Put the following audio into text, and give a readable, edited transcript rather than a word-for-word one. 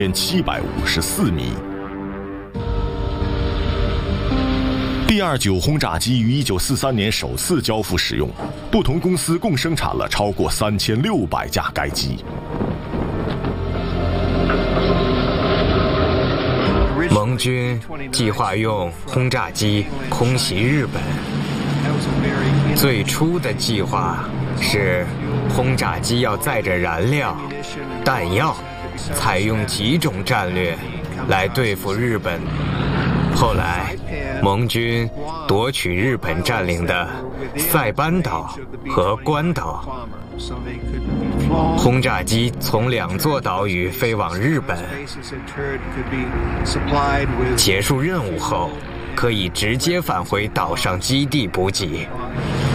754米。B-29轰炸机于1943年首次交付使用，不同公司共生产了超过3600架该机。 盟军计划用轰炸机空袭日本。最初的计划是轰炸机要载着燃料、弹药，采用几种战略来对付日本。后来，盟军夺取日本占领的塞班岛和关岛，轰炸机从2座岛屿飞往日本，结束任务后可以直接返回岛上基地补给。